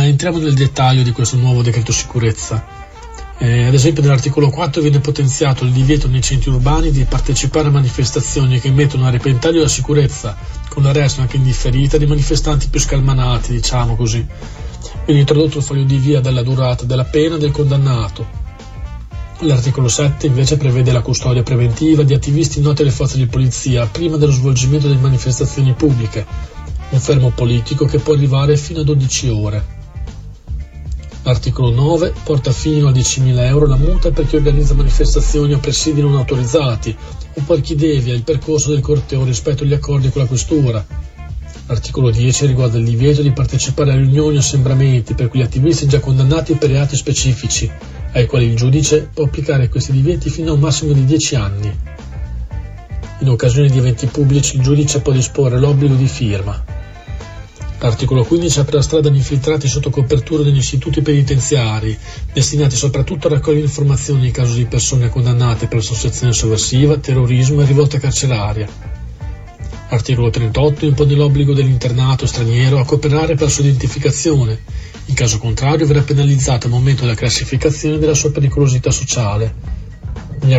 Ma entriamo nel dettaglio di questo nuovo decreto sicurezza. Ad esempio nell'articolo 4 viene potenziato il divieto nei centri urbani di partecipare a manifestazioni che mettono a repentaglio la sicurezza, con l'arresto anche indifferita di manifestanti più scalmanati, diciamo così. Viene introdotto il foglio di via della durata della pena del condannato. L'articolo 7 invece prevede la custodia preventiva di attivisti noti alle forze di polizia prima dello svolgimento delle manifestazioni pubbliche, un fermo politico che può arrivare fino a 12 ore. L'articolo 9 porta fino a 10.000 euro la multa per chi organizza manifestazioni o presidi non autorizzati o per chi devia il percorso del corteo rispetto agli accordi con la questura. L'articolo 10 riguarda il divieto di partecipare a riunioni o assembramenti per quegli attivisti già condannati per reati specifici, ai quali il giudice può applicare questi divieti fino a un massimo di 10 anni. In occasione di eventi pubblici il giudice può disporre l'obbligo di firma. L'articolo 15 apre la strada agli infiltrati sotto copertura degli istituti penitenziari, destinati soprattutto a raccogliere informazioni in caso di persone condannate per associazione sovversiva, terrorismo e rivolta carceraria. L'articolo 38 impone l'obbligo dell'internato straniero a cooperare per la sua identificazione. In caso contrario verrà penalizzato al momento della classificazione della sua pericolosità sociale.